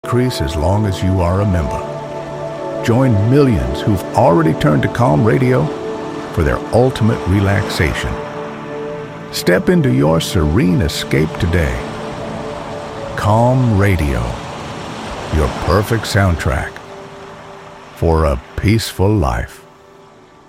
Increase as long as you are a member. Join millions who've already turned to Calm Radio for their ultimate relaxation. Step into your serene escape today. Calm Radio, your perfect soundtrack for a peaceful life.